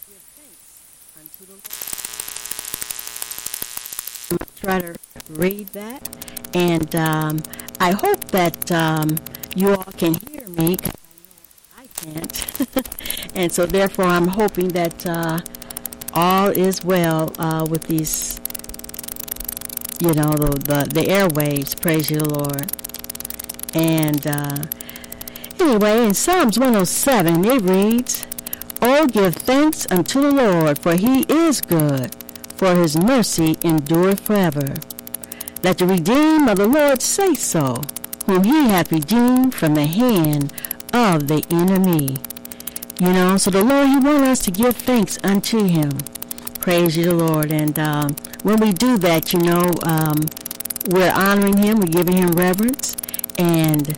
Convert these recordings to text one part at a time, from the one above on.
give thanks unto the Lord. Try to read that, and I hope that you all can hear me, because I can't. And so therefore I'm hoping that all is well with these, the airwaves. Praise you, Lord. And anyway, in Psalms 107, it reads, "Oh, give thanks unto the Lord, for he is good, for his mercy endureth forever. Let the redeemed of the Lord say so, whom he hath redeemed from the hand of the enemy." So the Lord, he wants us to give thanks unto him. Praise you, the Lord. And when we do that, we're honoring him, we're giving him reverence, and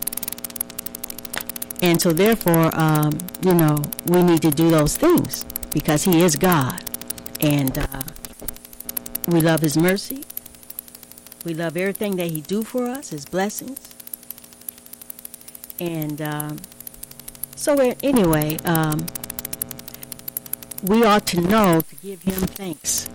so therefore, we need to do those things because he is God, and we love his mercy. We love everything that he do for us, his blessings. And so anyway, we ought to know to give him thanks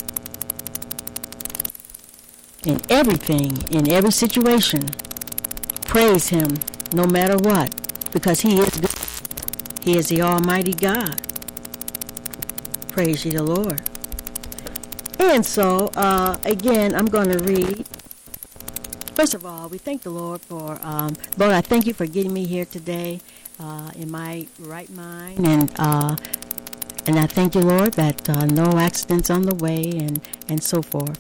in everything, in every situation. Praise him no matter what, because he is good. He is the Almighty God. Praise ye the Lord. And so, again, I'm going to read. First of all, we thank the Lord for, Lord, I thank you for getting me here today in my right mind. And I thank you, Lord, that no accidents on the way and so forth.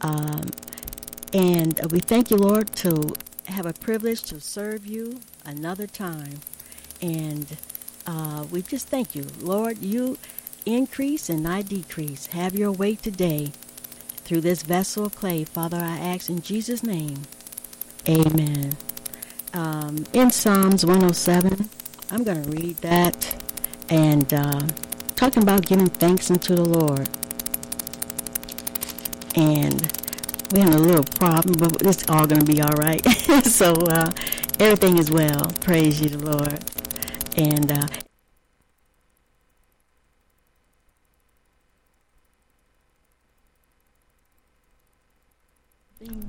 And we thank you, Lord, to have a privilege to serve you another time. And we just thank you. Lord, you increase and I decrease. Have your way today through this vessel of clay. Father, I ask in Jesus' name. Amen. In Psalms 107, I'm going to read that and talking about giving thanks unto the Lord. And we had a little problem, but it's all going to be all right. So everything is well. Praise you, the Lord. And